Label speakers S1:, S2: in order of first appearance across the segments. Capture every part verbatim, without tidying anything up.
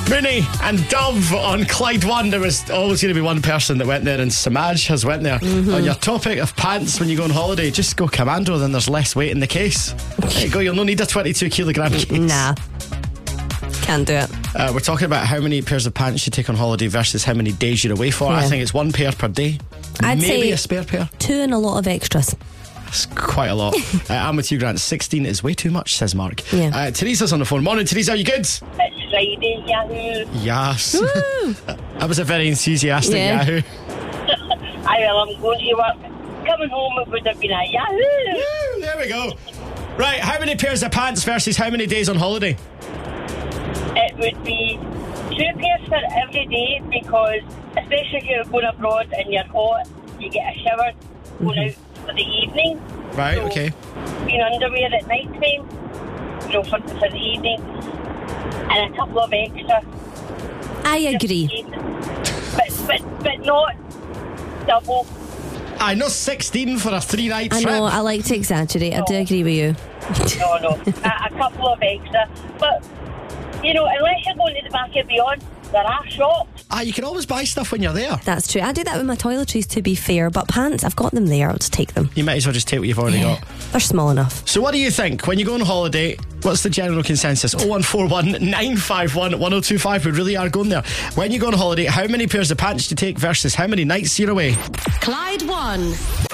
S1: Mooney and Dove on Clyde One. There was always going to be one person that went there, and Samaj has went there. Mm-hmm. On your topic of pants when you go on holiday, just go commando, then there's less weight in the case. There you go, you'll no need a twenty-two kilogram case.
S2: Nah, can't do it.
S1: Uh, we're talking about how many pairs of pants you take on holiday versus how many days you're away for. Yeah. I think it's one pair per day.
S2: I'd
S1: Maybe
S2: say
S1: a spare pair.
S2: Two and a lot of extras.
S1: That's quite a lot. uh, I'm with you, Grant. sixteen is way too much, says Mark.
S2: Yeah.
S1: Uh, Teresa's on the phone. Morning, Teresa. Are you good?
S3: It's Friday, Yahoo.
S1: Yes. That was a very enthusiastic
S2: Yeah.
S1: Yahoo.
S3: I will. I'm going to work. Coming home, it would have been a Yahoo.
S1: Woo, there we go. Right, how many pairs of pants versus how many days on holiday?
S3: It would be two pairs for every day because, especially if you're going abroad and you're hot, you get a shower going mm-hmm. out for the evening.
S1: Right,
S3: so
S1: okay.
S3: Being underwear at night time, you know, for, for the evening, and a couple of extra.
S2: I agree.
S3: But, but, but not double.
S1: I know sixteen for a three night
S2: I
S1: trip.
S2: know, I like to exaggerate. I do agree with you.
S3: No, no. a, a couple of extra. But, you know, unless you're going to the back of Beyond, there are shops.
S1: Ah, you can always buy stuff when you're there.
S2: That's true. I do that with my toiletries, to be fair. But pants, I've got them there. I'll just take them.
S1: You might as well just take what you've already
S2: Yeah.
S1: got.
S2: They're small enough.
S1: So what do you think? When you go on holiday, what's the general consensus? oh one four one, nine five one, one oh two five. We really are going there. When you go on holiday, how many pairs of pants do you take versus how many nights you're away?
S4: Clyde One.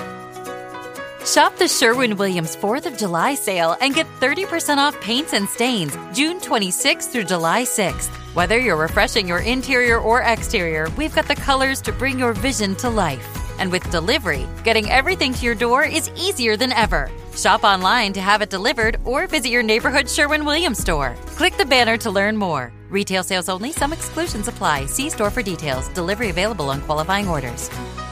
S5: Shop the Sherwin-Williams fourth of July sale and get thirty percent off paints and stains June twenty-sixth through July sixth. Whether you're refreshing your interior or exterior, we've got the colors to bring your vision to life. And with delivery, getting everything to your door is easier than ever. Shop online to have it delivered or visit your neighborhood Sherwin-Williams store. Click the banner to learn more. Retail sales only. Some exclusions apply. See store for details. Delivery available on qualifying orders.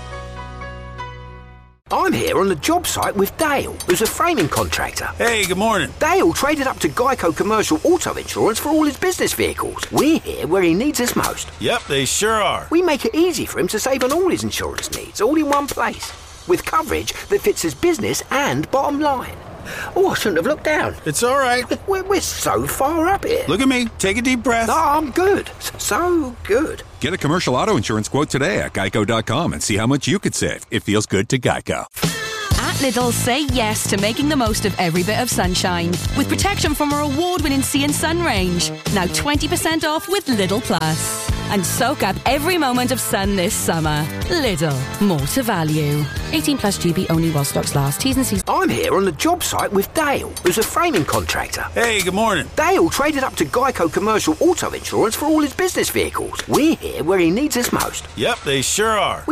S6: I'm here on the job site with Dale, who's a framing contractor.
S7: Hey, good morning.
S6: Dale traded up to Geico Commercial Auto Insurance for all his business vehicles. We're here where he needs us most.
S7: Yep, they sure are.
S6: We make it easy for him to save on all his insurance needs, all in one place, with coverage that fits his business and bottom line. Oh, I shouldn't have looked down.
S7: It's all right.
S6: We're, we're so far up here.
S7: Look at me. Take a deep breath.
S6: No, I'm good. So good.
S8: Get a commercial auto insurance quote today at geico dot com and see how much you could save. It feels good to Geico.
S4: At Lidl, say yes to making the most of every bit of sunshine with protection from our award-winning Sea and Sun range. Now twenty percent off with Lidl Plus. And soak up every moment of sun this summer. Lidl, more to value. eighteen plus G B only while stocks last. T's and C's.
S6: I'm here on the job site with Dale, who's a framing contractor.
S7: Hey, good morning.
S6: Dale traded up to Geico Commercial Auto Insurance for all his business vehicles. We're here where he needs us most.
S7: Yep, they sure are.